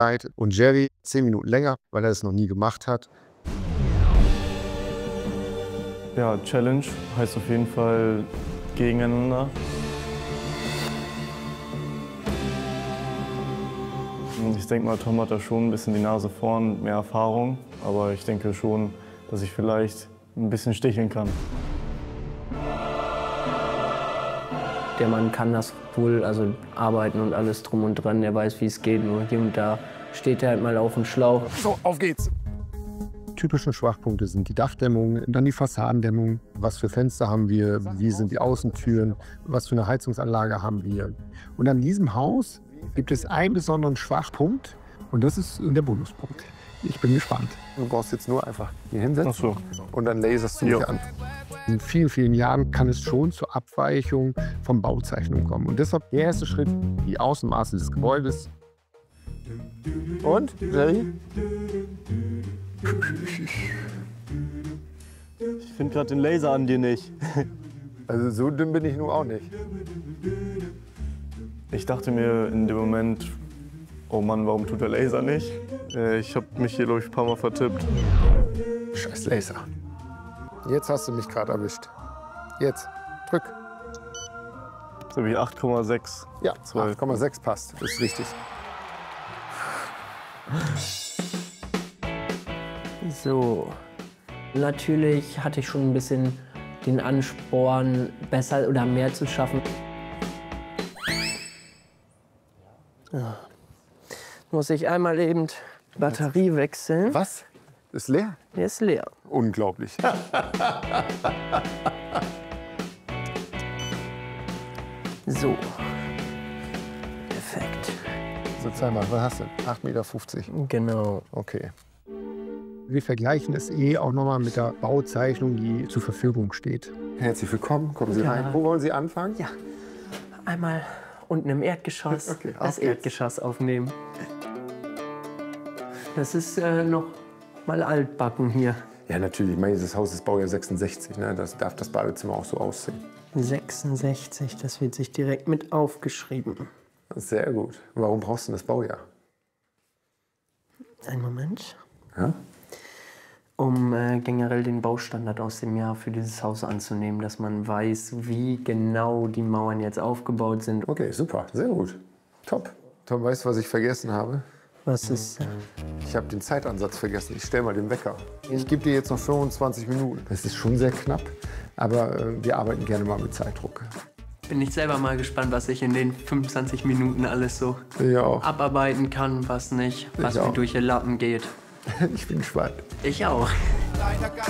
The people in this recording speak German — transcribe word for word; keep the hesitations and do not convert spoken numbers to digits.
Zeit und Jerry zehn Minuten länger, weil er es noch nie gemacht hat. Ja, Challenge heißt auf jeden Fall gegeneinander. Ich denke mal, Tom hat da schon ein bisschen die Nase vorn, mehr Erfahrung. Aber ich denke schon, dass ich vielleicht ein bisschen sticheln kann. Der Mann kann das wohl, also arbeiten und alles drum und dran. Der weiß, wie es geht. Nur hier und da steht er halt mal auf dem Schlauch. So, auf geht's! Typische Schwachpunkte sind die Dachdämmung, dann die Fassadendämmung. Was für Fenster haben wir? Wie sind die Außentüren? Was für eine Heizungsanlage haben wir? Und an diesem Haus gibt es einen besonderen Schwachpunkt. Und das ist der Bonuspunkt. Ich bin gespannt. Du brauchst jetzt nur einfach hier hinsetzen. Ach so. Und dann laserst du mich an. In vielen, vielen Jahren kann es schon zur Abweichung von Bauzeichnungen kommen. Und deshalb der erste Schritt, die Außenmaße des Gebäudes. Und, Jerry? Ich finde gerade den Laser an dir nicht. Also so dünn bin ich nun auch nicht. Ich dachte mir in dem Moment, oh Mann, warum tut der Laser nicht? Ich habe mich hier, glaube ich, ein paar Mal vertippt. Scheiß Laser. Jetzt hast du mich gerade erwischt. Jetzt, drück. Jetzt habe ich acht Komma sechs. Ja, acht Komma sechs passt, ist richtig. So, natürlich hatte ich schon ein bisschen den Ansporn, besser oder mehr zu schaffen. Ja. Muss ich einmal eben Batterie wechseln. Was? Ist leer? Der ist leer. Unglaublich. So. Perfekt. So, zeig mal, was hast du? acht Meter fünfzig. Genau. Okay. Wir vergleichen es eh auch nochmal mit der Bauzeichnung, die zur Verfügung steht. Herzlich willkommen, kommen Sie Ja. rein. Wo wollen Sie anfangen? Ja. Einmal unten im Erdgeschoss Okay, das auf geht's. Erdgeschoss aufnehmen. Das ist äh, noch mal altbacken hier. Ja, natürlich. Ich meine, dieses Haus ist Baujahr sechsundsechzig. Ne? Das darf das Badezimmer auch so aussehen. sechsundsechzig, das wird sich direkt mit aufgeschrieben. Sehr gut. Warum brauchst du das Baujahr? Einen Moment. Ja? Um äh, generell den Baustandard aus dem Jahr für dieses Haus anzunehmen, dass man weiß, wie genau die Mauern jetzt aufgebaut sind. Okay, super. Sehr gut. Top. Tom, weißt du, was ich vergessen habe? Was ist... Äh, Ich habe den Zeitansatz vergessen. Ich stelle mal den Wecker. Ich gebe dir jetzt noch fünfundzwanzig Minuten. Das ist schon sehr knapp, aber äh, wir arbeiten gerne mal mit Zeitdruck. bin ich selber mal gespannt, was ich in den fünfundzwanzig Minuten alles so Ja auch. abarbeiten kann, was nicht, was Ich mir auch. durch die Lappen geht. Ich bin gespannt. Ich auch. Leider ganz